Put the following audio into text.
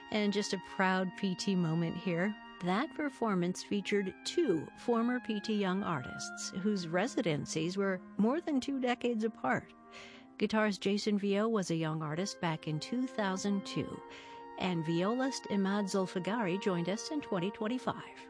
And just a proud PT moment here. That performance featured two former PT Young artists whose residencies were more than 2 decades apart. Guitarist Jason Vio was a young artist back in 2002, and violist Imad Zulfagari joined us in 2025.